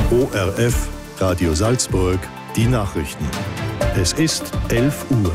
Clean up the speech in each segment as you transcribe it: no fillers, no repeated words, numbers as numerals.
ORF Radio Salzburg, die Nachrichten. Es ist 11 Uhr.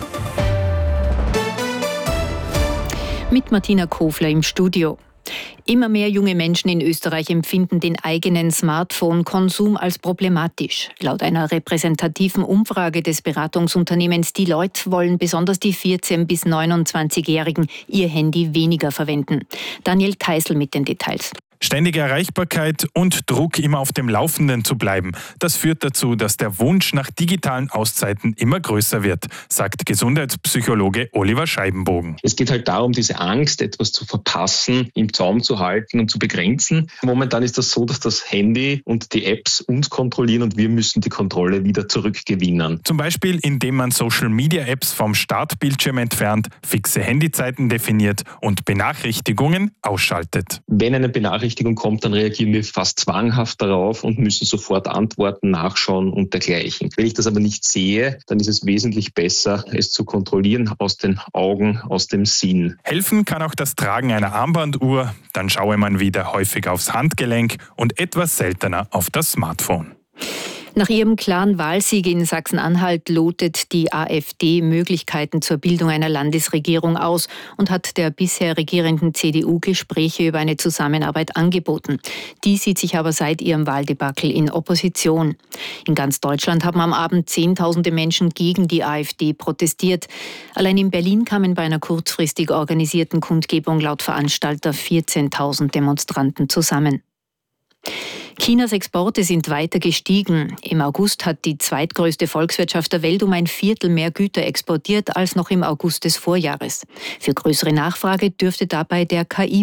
Mit Martina Kofler im Studio. Immer mehr junge Menschen in Österreich empfinden den eigenen Smartphone-Konsum als problematisch. Laut einer repräsentativen Umfrage des Beratungsunternehmens Deloitte wollen besonders die 14- bis 29-Jährigen ihr Handy weniger verwenden. Daniel Teisel mit den Details. Ständige Erreichbarkeit und Druck, immer auf dem Laufenden zu bleiben, das führt dazu, dass der Wunsch nach digitalen Auszeiten immer größer wird, sagt Gesundheitspsychologe Oliver Scheibenbogen. Es geht halt darum, diese Angst, etwas zu verpassen, im Zaum zu halten und zu begrenzen. Momentan ist das so, dass das Handy und die Apps uns kontrollieren und wir müssen die Kontrolle wieder zurückgewinnen. Zum Beispiel, indem man Social-Media-Apps vom Startbildschirm entfernt, fixe Handyzeiten definiert und Benachrichtigungen ausschaltet. Wenn eine Benachrichtigung kommt, dann reagieren wir fast zwanghaft darauf und müssen sofort antworten, nachschauen und dergleichen. Wenn ich das aber nicht sehe, dann ist es wesentlich besser, es zu kontrollieren aus den Augen, aus dem Sinn. Helfen kann auch das Tragen einer Armbanduhr, dann schaue man wieder häufig aufs Handgelenk und etwas seltener auf das Smartphone. Nach ihrem klaren Wahlsieg in Sachsen-Anhalt lotet die AfD Möglichkeiten zur Bildung einer Landesregierung aus und hat der bisher regierenden CDU Gespräche über eine Zusammenarbeit angeboten. Die sieht sich aber seit ihrem Wahldebakel in Opposition. In ganz Deutschland haben am Abend Zehntausende Menschen gegen die AfD protestiert. Allein in Berlin kamen bei einer kurzfristig organisierten Kundgebung laut Veranstalter 14.000 Demonstranten zusammen. Chinas Exporte sind weiter gestiegen. Im August hat die zweitgrößte Volkswirtschaft der Welt um ein Viertel mehr Güter exportiert als noch im August des Vorjahres. Für größere Nachfrage dürfte dabei der KI